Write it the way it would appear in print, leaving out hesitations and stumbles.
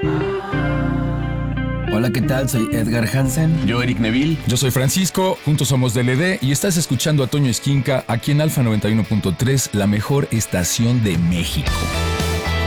Hola, ¿qué tal? Soy Edgar Hansen. Yo, Eric Neville. Yo soy Francisco, juntos somos DLD y estás escuchando a Toño Esquinca aquí en Alfa 91.3, la mejor estación de México.